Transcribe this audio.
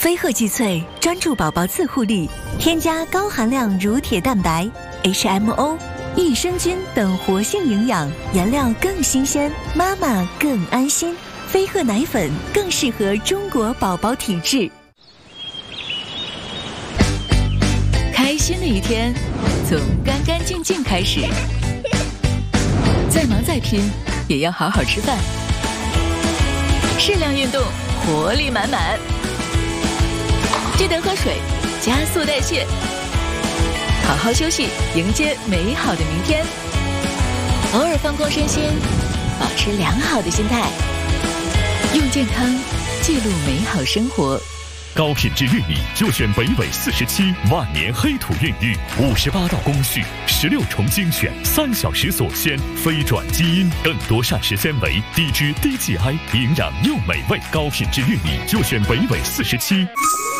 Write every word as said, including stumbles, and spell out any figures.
飞鹤肌萃专注宝宝自护力，添加高含量乳铁蛋白、H M O、益生菌等活性营养，原料更新鲜，妈妈更安心。飞鹤奶粉更适合中国宝宝体质。开心的一天，从干干净净开始。再忙再拼，也要好好吃饭。适量运动，活力满满。记得喝水，加速代谢。好好休息，迎接美好的明天。偶尔放空身心，保持良好的心态。用健康记录美好生活。 高品质玉米就选北纬四十七万年黑土孕育，五十八道工序，十六重精选，三小时锁鲜，非转基因，更多膳食纤维，低脂低 G I， 营养又美味。高品质玉米就选北纬四十七。